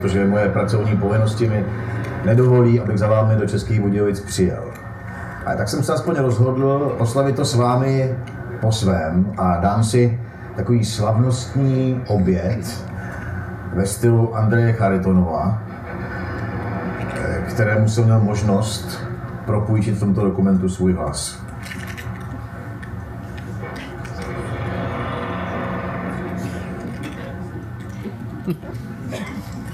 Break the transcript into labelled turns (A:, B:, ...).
A: protože moje pracovní povinnosti mi nedovolí, abych za vámi do Českých Budějovic přijel. A tak jsem se aspoň rozhodl oslavit to s vámi po svém a dám si takový slavnostní oběd ve stylu Andreje Charitonova, kterému jsem měl možnost propůjčit v tomto dokumentu svůj hlas.